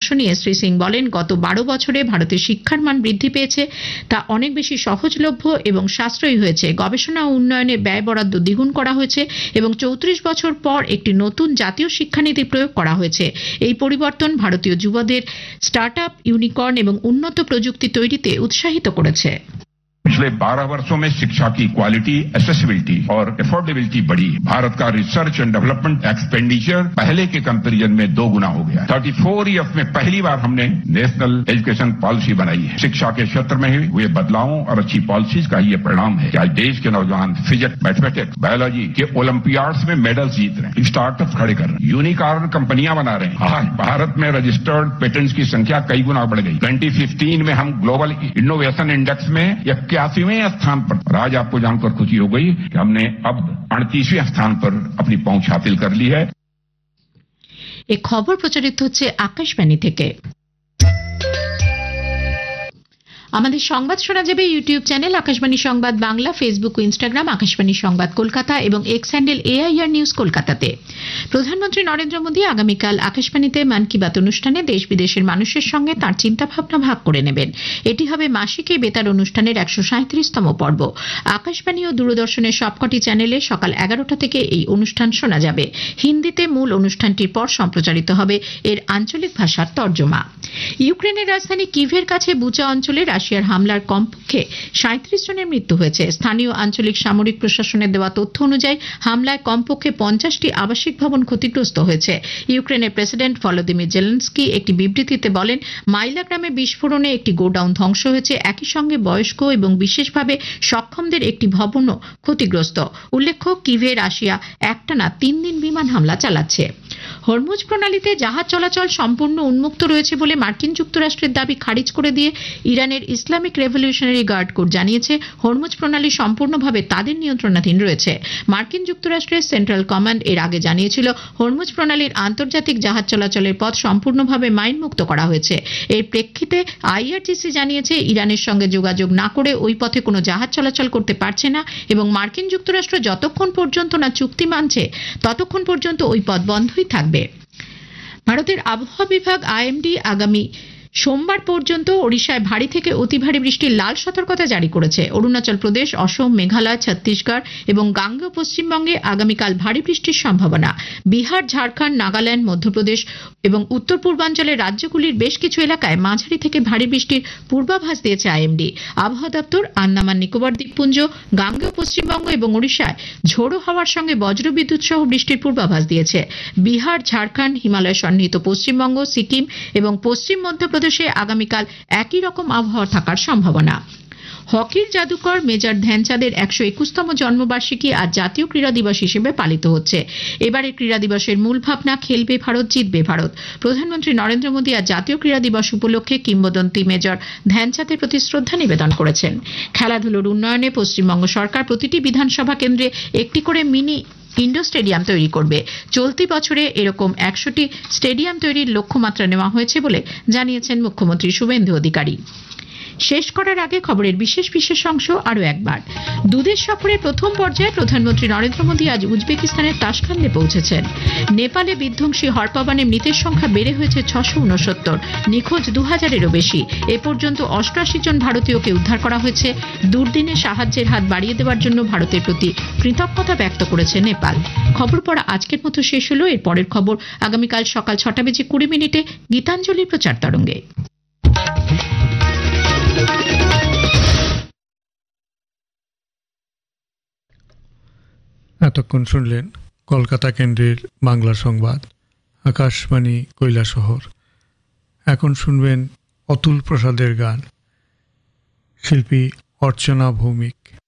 নিয়ে শ্রী সিং বলেন, গত 12 বছরে ভারতের শিক্ষার মান বৃদ্ধি পেয়েছে, তা অনেক বেশি সহজলভ্য এবং সাশ্রয়ী হয়েছে। গবেষণা ও উন্নয়নে ব্যয় বরাদ্দ দ্বিগুণ করা হয়েছে এবং 34 বছর পর একটি নতুন জাতীয় শিক্ষানীতি প্রয়োগ করা হয়েছে। এই পরিবর্তন ভারতীয় যুবদের স্টার্টআপ, ইউনিকর্ন এবং উন্নত প্রযুক্তি তৈরিতে উৎসাহিত করেছে। पिछले 12 वर्षों में शिक्षा की क्वालिटी, एक्सेसिबिलिटी और अफोर्डेबिलिटी बढ़ी। भारत का रिसर्च एंड डेवलपमेंट एक्सपेंडिचर पहले के कंपैरिजन में 2 गुना हो गया। 34 ईयर्स में पहली बार हमने नेशनल एजुकेशन पॉलिसी बनाई है। शिक्षा के क्षेत्र में हुए बदलावों और अच्छी पॉलिसीज का ये परिणाम है कि आज देश के नौजवान फिजिक्स, मैथमेटिक्स, बायोलॉजी के ओलंपियाड्स में मेडल्स जीत रहे हैं, स्टार्टअप खड़े कर रहे हैं, यूनिकॉर्न कंपनियां बना रहे हैं। आज भारत में रजिस्टर्ड पेटेंट्स की संख्या कई गुना बढ़ गई। 2015 में हम ग्लोबल इनोवेशन इंडेक्स में 81वें स्थान पर, आज आपको जानकर खुशी हो गई कि हमने अब 38वें स्थान पर अपनी पहुंच हासिल कर ली है। एक खबर प्रचारित হচ্ছে আকাশবাণী থেকে। আমাদের সংবাদ শোনা যাবে ইউটিউব চ্যানেল আকাশবাণী সংবাদ বাংলা, ফেসবুক ও ইনস্টাগ্রাম আকাশবাণী সংবাদ কলকাতা এবং এক্স হ্যান্ডেল AIR নিউজ কলকাতাতে। প্রধানমন্ত্রী নরেন্দ্র মোদী আগামীকাল আকাশবাণীতে মন কি বাত অনুষ্ঠানে দেশ বিদেশের মানুষের সঙ্গে তাঁর চিন্তাভাবনা ভাগ করে নেবেন। এটি হবে মাসিক এই বেতার অনুষ্ঠানের 137তম পর্ব। আকাশবাণী ও দূরদর্শনের সবকটি চ্যানেলে সকাল 11টা থেকে এই অনুষ্ঠান শোনা যাবে। হিন্দিতে মূল অনুষ্ঠানটির পর সম্প্রচারিত হবে এর আঞ্চলিক ভাষার তর্জমা। ইউক্রেনের রাজধানী কিভের কাছে বুচা অঞ্চলে রাশিয়ার হামলার কমপক্ষে 37 জনের মৃত্যু হয়েছে। স্থানীয় আঞ্চলিক সামরিক প্রশাসনের দেওয়া তথ্য অনুযায়ী হামলায় কমপক্ষে 50টি আবাসিক ভবন ক্ষতিগ্রস্ত হয়েছে। ইউক্রেনের প্রেসিডেন্ট ভলোদিমির জেলেনস্কি একটি বিবৃতিতে বলেন, মাইলা গ্রামে বিস্ফোরণে একটি গোডাউন ধ্বংস হয়েছে। একই সঙ্গে বয়স্ক এবং বিশেষভাবে সক্ষমদের একটি ভবনও ক্ষতিগ্রস্ত। উল্লেখ্য, কিভে রাশিয়া একটানা 3 দিন বিমান হামলা চালাচ্ছে। হরমুজ প্রণালীতে জাহাজ চলাচল সম্পূর্ণ উন্মুক্ত রয়েছে বলে মার্কিন যুক্তরাষ্ট্রের দাবি খারিজ করে দিয়ে ইরানের ইসলামিক রেভলিউশনারি গার্ড কোর জানিয়েছে, হরমুজ প্রণালী সম্পূর্ণভাবে তাদের নিয়ন্ত্রণাধীন রয়েছে। মার্কিন যুক্তরাষ্ট্রের সেন্ট্রাল কমান্ড এর আগে জানিয়েছিল, হরমুজ প্রণালীর আন্তর্জাতিক জাহাজ চলাচলের পথ সম্পূর্ণভাবে মাইনমুক্ত করা হয়েছে। এর প্রেক্ষিতে IRGC জানিয়েছে, ইরানের সঙ্গে যোগাযোগ না করে ওই পথে কোনো জাহাজ চলাচল করতে পারছে না এবং মার্কিন যুক্তরাষ্ট্র যতক্ষণ পর্যন্ত না চুক্তি মানছে ততক্ষণ পর্যন্ত ওই পথ বন্ধই থাকবে। ভারতের আবহাওয়া বিভাগ IMD আগামী সোমবার পর্যন্ত ওড়িশায় ভারী থেকে অতি ভারী বৃষ্টির লাল সতর্কতা জারি করেছে। অরুণাচল প্রদেশ, অসম, মেঘালয়, ছত্তিশগড় এবং গাঙ্গেয় পশ্চিমবঙ্গে আগামীকাল ভারী বৃষ্টির সম্ভাবনা। বিহার, ঝাড়খণ্ড, নাগাল্যান্ড, মধ্যপ্রদেশ এবং উত্তর পূর্বাঞ্চলের রাজ্যগুলির বেশ কিছু এলাকায় মাঝারি থেকে ভারী বৃষ্টির পূর্বাভাস দিয়েছে IMD। আবহাওয়া দপ্তর আন্দামান নিকোবর দ্বীপপুঞ্জ, গাঙ্গেয় পশ্চিমবঙ্গ এবং ওড়িশায় ঝোড়ো হাওয়ার সঙ্গে বজ্রবিদ্যুৎ সহ বৃষ্টির পূর্বাভাস দিয়েছে। বিহার, ঝাড়খণ্ড, হিমালয় সন্নিহিত পশ্চিমবঙ্গ, সিকিম এবং পশ্চিম মধ্যপ্রদেশে আগামীকাল একই রকম আবহাওয়া থাকার সম্ভাবনা। হকির জাদুকর মেজর ধ্যানচাঁদের 121তম জন্মবার্ষিকী আজ জাতীয় ক্রীড়া দিবস হিসেবে পালিত হচ্ছে। এবারের ক্রীড়া দিবসের মূল ভাবনা খেলবে ভারত, জিতবে ভারত। প্রধানমন্ত্রী নরেন্দ্র মোদী আজ জাতীয় ক্রীড়া দিবস উপলক্ষে কিংবদন্তি মেজর ধ্যানচাঁদের প্রতি শ্রদ্ধা নিবেদন করেছেন। খেলাধুলোর উন্নয়নে পশ্চিমবঙ্গ সরকার প্রতিটি বিধানসভা কেন্দ্রে একটি করে মিনি ইন্ডোর স্টেডিয়াম তৈরি করবে। চলতি বছরে এরকম 100টি স্টেডিয়াম তৈরির লক্ষ্যমাত্রা নেওয়া হয়েছে বলে জানিয়েছেন মুখ্যমন্ত্রী শুভেন্দু অধিকারী। শেষ করার আগে খবরের বিশেষ অংশ আরো একবার। দুদেশ সফরের প্রথম পর্যায়ে প্রধানমন্ত্রী নরেন্দ্র মোদী আজ উজবেকিস্তানের তাশখান্দে পৌঁছেছেন। নেপালে বিধ্বংসী হরপাবানে মৃতের সংখ্যা বেড়ে হয়েছে 669, নিখোঁজ 2000-এরও বেশি। এ পর্যন্ত 88 জন ভারতীয়কে উদ্ধার করা হয়েছে। দুর্দিনে সাহায্যের হাত বাড়িয়ে দেওয়ার জন্য ভারতের প্রতি কৃতজ্ঞতা ব্যক্ত করেছে নেপাল। খবর পড়া আজকের মতো শেষ হলো। এর পরের খবর আগামীকাল সকাল 6:20 গীতাঞ্জলির প্রচার তরঙ্গে। এতক্ষণ শুনলেন কলকাতা কেন্দ্রের বাংলা সংবাদ, আকাশবাণী কৈলাসহর। এখন শুনবেন অতুল প্রসাদের গান, শিল্পী অর্চনা ভৌমিক।